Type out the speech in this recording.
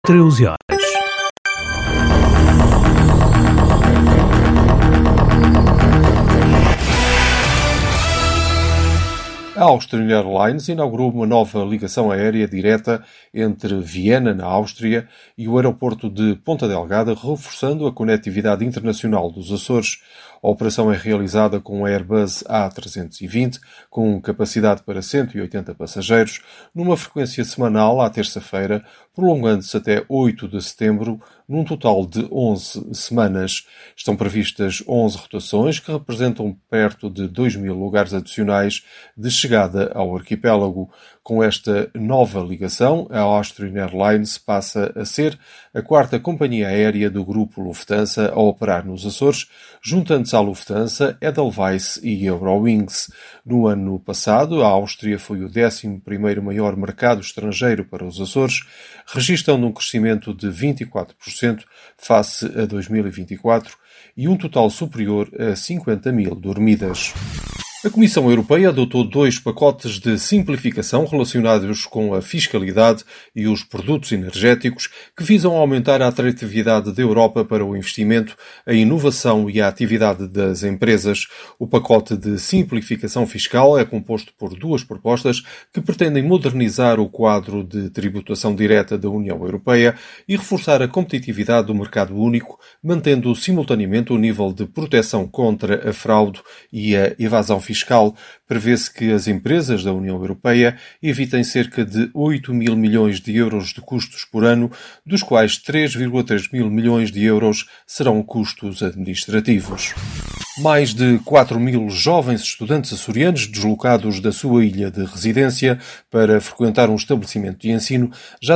13 horas. A Austrian Airlines inaugurou uma nova ligação aérea direta entre Viena, na Áustria, e o aeroporto de Ponta Delgada, reforçando a conectividade internacional dos Açores. A operação é realizada com um Airbus A320, com capacidade para 180 passageiros, numa frequência semanal à terça-feira, prolongando-se até 8 de setembro, num total de 11 semanas. Estão previstas 11 rotações, que representam perto de 2.000 lugares adicionais de chegada ao arquipélago. Com esta nova ligação, a Austrian Airlines passa a ser a quarta companhia aérea do grupo Lufthansa a operar nos Açores, juntando-se à Lufthansa, Edelweiss e Eurowings. No ano passado, a Áustria foi o 11º maior mercado estrangeiro para os Açores, registrando um crescimento de 24% face a 2024 e um total superior a 50.000 dormidas. A Comissão Europeia adotou 2 pacotes de simplificação relacionados com a fiscalidade e os produtos energéticos que visam aumentar a atratividade da Europa para o investimento, a inovação e a atividade das empresas. O pacote de simplificação fiscal é composto por 2 propostas que pretendem modernizar o quadro de tributação direta da União Europeia e reforçar a competitividade do mercado único, mantendo simultaneamente o nível de proteção contra a fraude e a evasão fiscal. Prevê-se que as empresas da União Europeia evitem cerca de 8.000 milhões de euros de custos por ano, dos quais 3,3 mil milhões de euros serão custos administrativos. Mais de 4.000 jovens estudantes açorianos deslocados da sua ilha de residência para frequentar um estabelecimento de ensino já